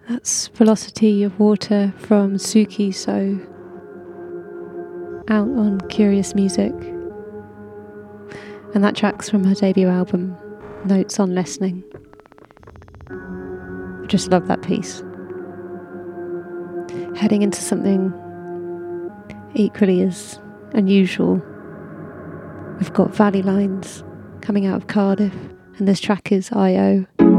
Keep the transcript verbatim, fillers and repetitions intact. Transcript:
That's Velocity of Water from Suki So, out on Curious Music. And that track's from her debut album, Notes on Listening. I just love that piece. Heading into something equally as unusual, we've got Valley Lines coming out of Cardiff, and this track is I O.